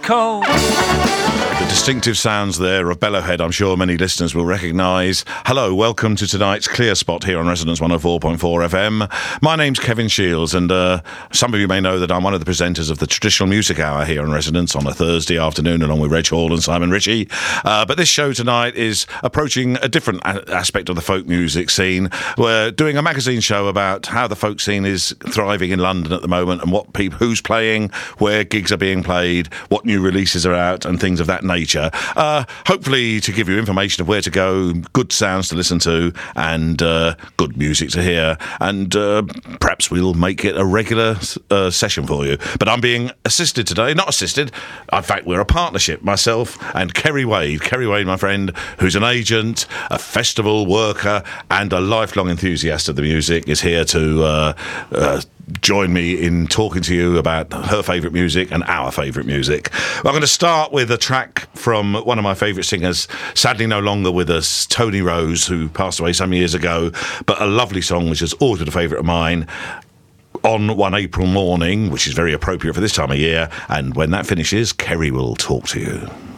cold. The distinctive sounds there of Bellowhead, I'm sure many listeners will recognise. Hello, welcome to tonight's Clear Spot here on Resonance 104.4 FM. My name's Kevin Shields, and some of you may know that I'm one of the presenters of the Traditional Music Hour here on Resonance on a Thursday afternoon, along with Reg Hall and Simon Ritchie. But this show tonight is approaching a different aspect of the folk music scene. We're doing a magazine show about how the folk scene is thriving in London at the moment, and who's playing, where gigs are being played, what new releases are out, and things of that nature. Hopefully to give you information of where to go, good sounds to listen to, and good music to hear, and perhaps we'll make it a regular session for you. But I'm being assisted today, not assisted, in fact we're a partnership, myself and Kerry Wade, my friend, who's an agent, a festival worker and a lifelong enthusiast of the music, is here to join me in talking to you about her favourite music and our favourite music. I'm going to start with a track from one of my favourite singers, sadly no longer with us, Tony Rose, who passed away some years ago, but a lovely song which has always been a favourite of mine, On One April Morning, which is very appropriate for this time of year, and when that finishes, Kerry will talk to you.